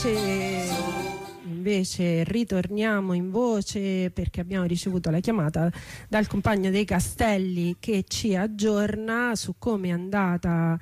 Invece ritorniamo in voce perché abbiamo ricevuto la chiamata dal compagno dei Castelli che ci aggiorna su come è andata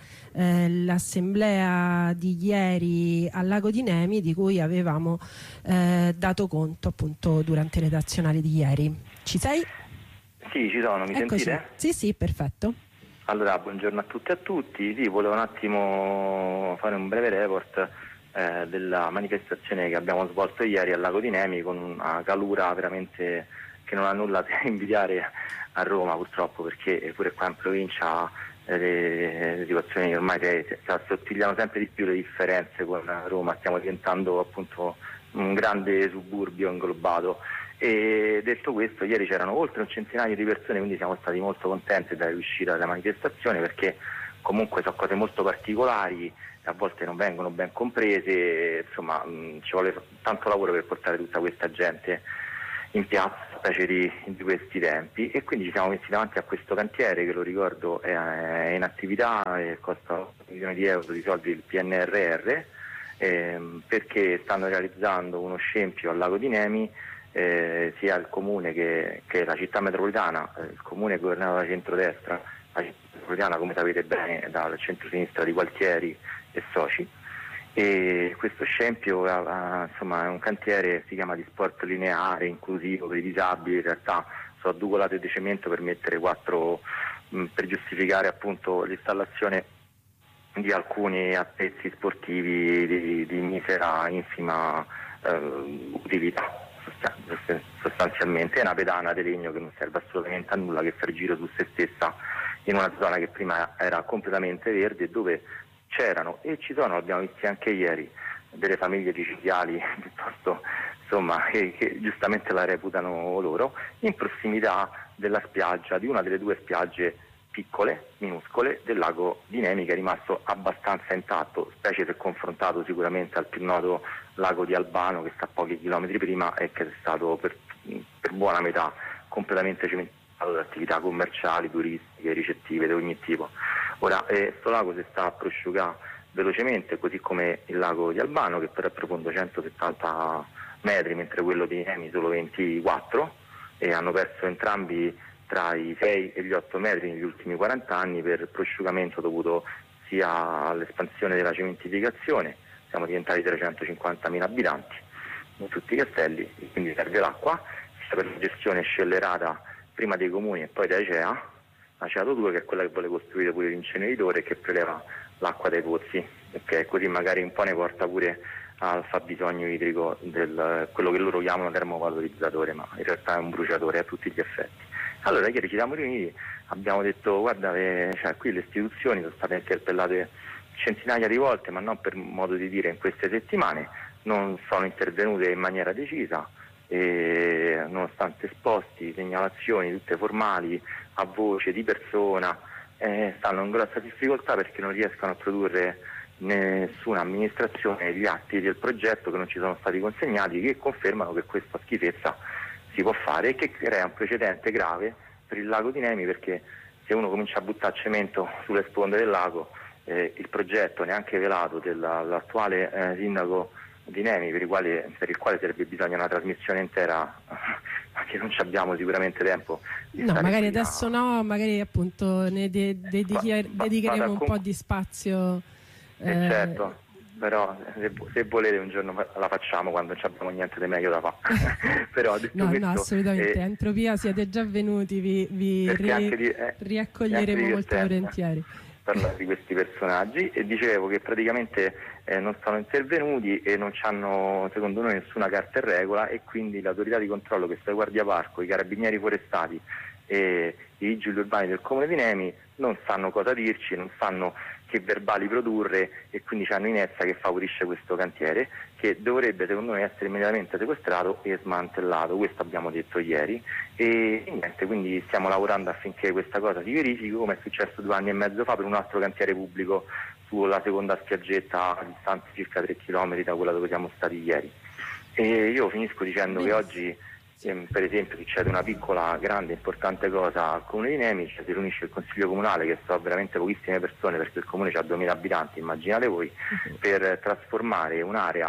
l'assemblea di ieri al Lago di Nemi, di cui avevamo dato conto appunto durante le redazionali di ieri. Ci sei? Sì, ci sono, mi Eccoci. sentite? Sì, perfetto. Allora, buongiorno a tutti e a tutti. Sì, volevo un attimo fare un breve report della manifestazione che abbiamo svolto ieri al Lago di Nemi con una calura veramente che non ha nulla da invidiare a Roma, purtroppo, perché pure qua in provincia le situazioni ormai si assottigliano sempre di più le differenze con Roma, stiamo diventando appunto un grande suburbio inglobato. E detto questo, ieri c'erano oltre un centinaio di persone, quindi siamo stati molto contenti della riuscita della manifestazione, perché comunque sono cose molto particolari, a volte non vengono ben comprese, insomma ci vuole tanto lavoro per portare tutta questa gente in piazza, specie di questi tempi, e quindi ci siamo messi davanti a questo cantiere che, lo ricordo, è in attività e costa 1 milione di euro di soldi del PNRR, perché stanno realizzando uno scempio al Lago di Nemi, sia il comune che la città metropolitana, il comune governato da centrodestra, la città metropolitana, come sapete bene, dal centro-sinistra di Gualtieri e soci. E questo scempio insomma, è un cantiere, si chiama di sport lineare, inclusivo per i disabili. In realtà sono 2 colate di cemento per mettere 4, per giustificare appunto l'installazione di alcuni attrezzi sportivi di misera, infima utilità. Sostanzialmente è una pedana di legno che non serve assolutamente a nulla, che fa il giro su se stessa in una zona che prima era completamente verde, dove c'erano e ci sono, l'abbiamo visto anche ieri, delle famiglie siciliali piuttosto, insomma, che giustamente la reputano loro, in prossimità della spiaggia, di una delle 2 spiagge piccole, minuscole, del Lago di Nemi, che è rimasto abbastanza intatto, specie se confrontato sicuramente al più noto Lago di Albano, che sta a pochi chilometri prima e che è stato per buona metà completamente cementato da attività commerciali, turistiche, ricettive di ogni tipo. Ora, questo lago si sta a prosciugare velocemente, così come il Lago di Albano, che però è profondo 170 metri, mentre quello di Nemi solo 24, e hanno perso entrambi tra i 6 e gli 8 metri negli ultimi 40 anni per prosciugamento dovuto sia all'espansione della cementificazione. Siamo diventati 350.000 abitanti in tutti i castelli, quindi serve l'acqua, sia per la gestione scellerata prima dei comuni e poi da Aceato 2, che è quella che vuole costruire pure l'inceneritore, che preleva l'acqua dai pozzi, perché così magari un po' ne porta pure al fabbisogno idrico quello che loro chiamano termovalorizzatore, ma in realtà è un bruciatore a tutti gli effetti. Allora ieri ci siamo riuniti, abbiamo detto guarda, qui le istituzioni sono state interpellate centinaia di volte, ma non per modo di dire in queste settimane, non sono intervenute in maniera decisa, e nonostante esposti, segnalazioni tutte formali, a voce, di persona, stanno in grossa difficoltà perché non riescono a produrre nessuna amministrazione gli atti del progetto che non ci sono stati consegnati, che confermano che questa schifezza si può fare e che crea un precedente grave per il Lago di Nemi, perché se uno comincia a buttare cemento sulle sponde del lago, il progetto neanche velato dell'attuale sindaco di Nemi, per il quale sarebbe bisogno una trasmissione intera, ma che non ci abbiamo sicuramente tempo. No, magari adesso no, magari appunto ne dedicheremo un po' di spazio. Certo, però se volete un giorno la facciamo quando non abbiamo niente di meglio da fare. Però detto questo, no, assolutamente. Entropia siete già venuti, vi riaccoglieremo molto volentieri. Parlare di questi personaggi, e dicevo che praticamente non sono intervenuti e non hanno, secondo noi, nessuna carta in regola, e quindi l'autorità di controllo, che sta Guardia Parco, i carabinieri forestali e i vigili urbani del comune di Nemi, non sanno cosa dirci, non sanno che verbali produrre, e quindi c'hanno Inezza che favorisce questo cantiere, che dovrebbe secondo me essere immediatamente sequestrato e smantellato. Questo abbiamo detto ieri, e niente, quindi stiamo lavorando affinché questa cosa si verifichi, come è successo 2 anni e mezzo fa per un altro cantiere pubblico sulla seconda spiaggetta a distanza circa 3 km da quella dove siamo stati ieri. E io finisco dicendo che oggi per esempio succede una piccola, grande, importante cosa al comune di Nemi, si riunisce il consiglio comunale, che sono veramente pochissime persone perché il comune ha 2000 abitanti, immaginate voi, per trasformare un'area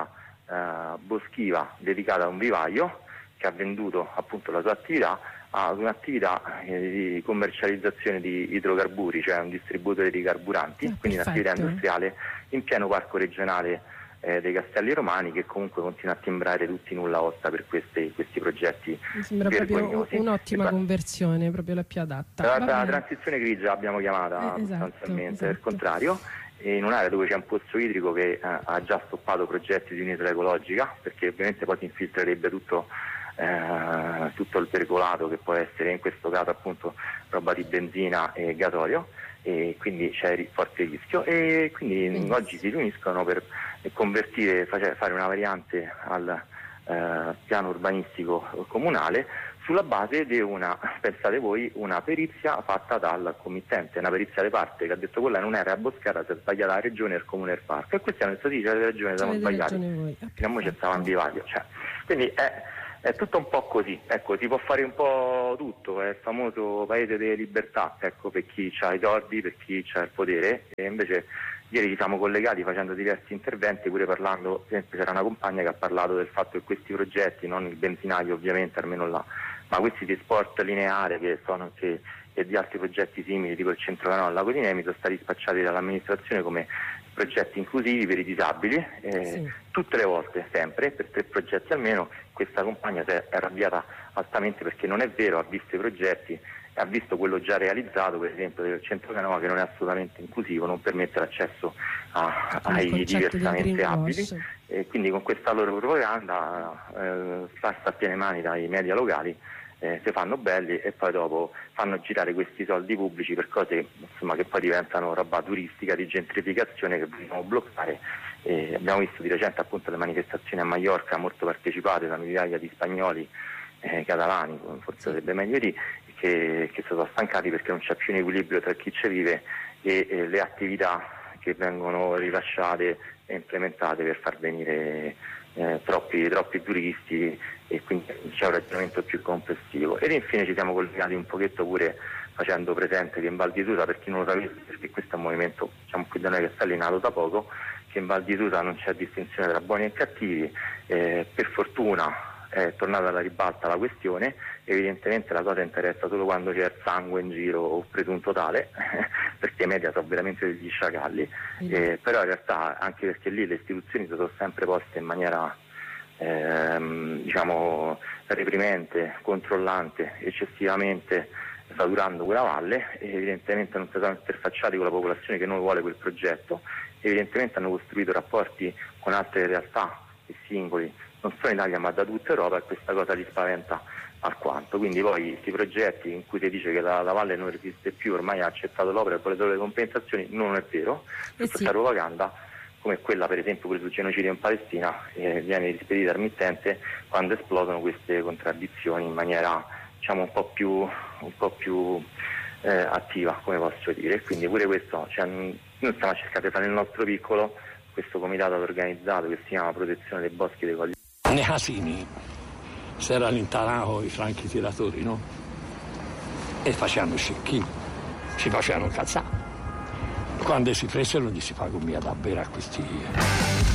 boschiva dedicata a un vivaio che ha venduto appunto la sua attività ad un'attività di commercializzazione di idrocarburi, cioè un distributore di carburanti, quindi un'attività industriale in pieno parco regionale dei Castelli Romani, che comunque continua a timbrare tutti nulla osta per questi progetti. Mi sembra proprio un'ottima conversione, proprio la più adatta. La transizione grigia l'abbiamo chiamata sostanzialmente, al contrario, in un'area dove c'è un pozzo idrico che ha già stoppato progetti di un'isola ecologica, perché ovviamente poi si infiltrerebbe tutto il percolato che può essere in questo caso appunto roba di benzina e gasolio, e quindi c'è forte rischio, e quindi oggi si riuniscono per convertire, fare una variante al piano urbanistico comunale sulla base di pensate voi, una perizia fatta dal committente, una perizia di parte che ha detto quella non era boscata, si è sbagliata la regione, il comune e il parco, e questi hanno detto sì, c'è la regione, siamo sbagliati, fino a noi c'è stato un divario, quindi è tutto un po' così, ecco, si può fare un po' tutto, è il famoso paese delle libertà, ecco, per chi ha i soldi, per chi ha il potere, e invece ieri ci siamo collegati facendo diversi interventi, pure parlando, per esempio c'era una compagna che ha parlato del fatto che questi progetti, non il benzinaio ovviamente, almeno là, ma questi di sport lineare e di altri progetti simili, tipo il centro canale al Lago di Nemi, sono stati spacciati dall'amministrazione come progetti inclusivi per i disabili, tutte le volte, sempre, per 3 progetti almeno. Questa compagna si è arrabbiata altamente perché non è vero, ha visto i progetti, ha visto quello già realizzato, per esempio del centro Canova, che non è assolutamente inclusivo, non permette l'accesso ai diversamente abili, e quindi con questa loro propaganda passa a piene mani dai media locali, si fanno belli e poi dopo fanno girare questi soldi pubblici per cose insomma che poi diventano roba turistica di gentrificazione che dobbiamo bloccare. Abbiamo visto di recente appunto le manifestazioni a Maiorca molto partecipate da migliaia di spagnoli, catalani, forse sarebbe meglio dire, che si sono stancati perché non c'è più un equilibrio tra chi ci vive e le attività che vengono rilasciate e implementate per far venire troppi turisti, e quindi c'è un ragionamento più complessivo. Ed infine ci siamo collegati un pochetto pure facendo presente che in Val di Susa, per chi non lo sapesse, perché questo è un movimento qui da noi Castelli nato da poco, che in Val di Susa non c'è distinzione tra buoni e cattivi, per fortuna è tornata alla ribalta la questione. Evidentemente la cosa interessa solo quando c'è il sangue in giro o presunto tale, perché i media sono veramente degli sciacalli, però in realtà anche perché lì le istituzioni si sono sempre poste in maniera reprimente, controllante, eccessivamente saturando quella valle, e evidentemente non si sono interfacciati con la popolazione che non vuole quel progetto, evidentemente hanno costruito rapporti con altre realtà e singoli, non solo in Italia ma da tutta Europa, e questa cosa li spaventa alquanto. Quindi poi questi progetti in cui si dice che la valle non resiste più, ormai ha accettato l'opera e vuole solo le compensazioni, non è vero, questa propaganda, come quella per esempio pure sul genocidio in Palestina, viene rispedita al mittente quando esplodono queste contraddizioni in maniera un po' più attiva, come posso dire. Quindi pure questo, noi stiamo cercando di fare nel nostro piccolo questo comitato organizzato che si chiama Protezione dei Boschi dei Colli. Nei casini si era allintanato i franchi tiratori, no? E facevano scecchini, si facevano cazzare. Quando si presero gli si fa com'è da bere a questi